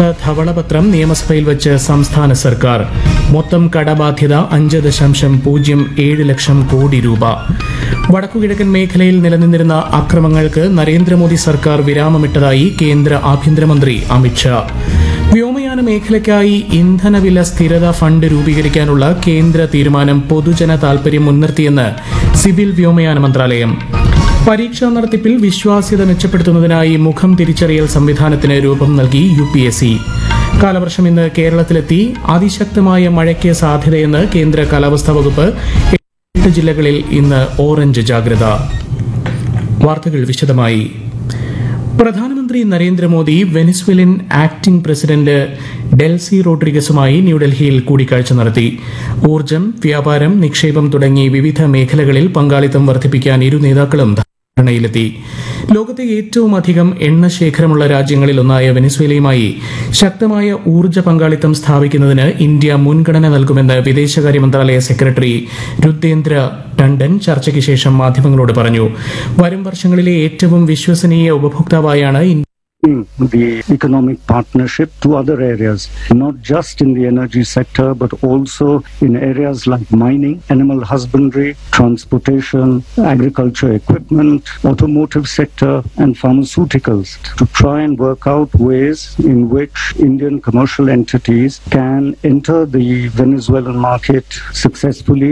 ധവളപത്രം നിയമസഭയിൽ വെച്ച് സംസ്ഥാന സർക്കാർ. മൊത്തം കടബാധ്യത 5.07 ലക്ഷം കോടി രൂപ. വടക്കുകിഴക്കൻ മേഖലയിൽ നിലനിന്നിരുന്ന അക്രമങ്ങൾക്ക് നരേന്ദ്രമോദി സർക്കാർ വിരാമമിട്ടതായി കേന്ദ്ര ആഭ്യന്തരമന്ത്രി അമിത്ഷാ. വ്യോമയാന മേഖലയ്ക്കായി ഇന്ധനവില സ്ഥിരത ഫണ്ട് രൂപീകരിക്കാനുള്ള കേന്ദ്ര തീരുമാനം പൊതുജന താൽപര്യം മുൻനിർത്തിയെന്ന് സിവിൽ വ്യോമയാന മന്ത്രാലയം. പരീക്ഷാ നടത്തിപ്പിൽ വിശ്വാസ്യത മെച്ചപ്പെടുത്തുന്നതിനായി മുഖം തിരിച്ചറിയൽ സംവിധാനത്തിന് രൂപം നൽകി UPSC. കാലവർഷം ഇന്ന് കേരളത്തിലെത്തി. അതിശക്തമായ മഴയ്ക്ക് സാധ്യതയെന്ന് കേന്ദ്ര കാലാവസ്ഥാ വകുപ്പ്. 8 ജില്ലകളിൽ ഇന്ന് ഓറഞ്ച് ജാഗ്രത. വാർത്തകൾ വിശദമായി. പ്രധാനമന്ത്രി Narendra Modi Venezuelan acting president Delcy റോഡ്രിഗസുമായി ന്യൂഡൽഹിയിൽ കൂടിക്കാഴ്ച നടത്തി. ഊർജ്ജം, വ്യാപാരം, നിക്ഷേപം തുടങ്ങി വിവിധ മേഖലകളിൽ പങ്കാളിത്തം വർദ്ധിപ്പിക്കാൻ ഇരു നേതാക്കളും ധാരണയിലെത്തി. ലോകത്തെ ഏറ്റവും അധികം എണ്ണ ശേഖരമുള്ള രാജ്യങ്ങളിലൊന്നായ വെനിസ്വേലയുമായി ശക്തമായ ഊർജ്ജ പങ്കാളിത്തം സ്ഥാപിക്കുന്നതിന് ഇന്ത്യ മുൻഗണന നൽകുമെന്ന് വിദേശകാര്യ മന്ത്രാലയ സെക്രട്ടറി രുദ്ദേന്ദ്ര ടണ്ടൻ ചർച്ചയ്ക്ക് ശേഷം മാധ്യമങ്ങളോട് പറഞ്ഞു. വരും വർഷങ്ങളിലെ ഏറ്റവും വിശ്വസനീയ ഉപഭോക്താവായാണ് the economic partnership to other areas, not just in the energy sector, but also in areas like mining, animal husbandry, transportation, agriculture equipment, automotive sector, and pharmaceuticals, to try and work out ways in which Indian commercial entities can enter the Venezuelan market successfully.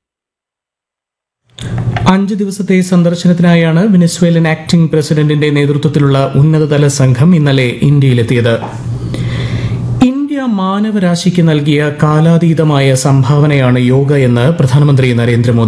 5 ദിവസത്തെ സന്ദർശനത്തിനായാണ് Venezuelan acting പ്രസിഡന്റിന്റെ നേതൃത്വത്തിലുള്ള ഉന്നതതല സംഘം ഇന്നലെ ഇന്ത്യയിലെത്തിയത്. India മാനവരാശിക്ക് നൽകിയ കാലാതീതമായ സംഭാവനയാണ് യോഗ എന്ന് പ്രധാനമന്ത്രി നരേന്ദ്രമോദി.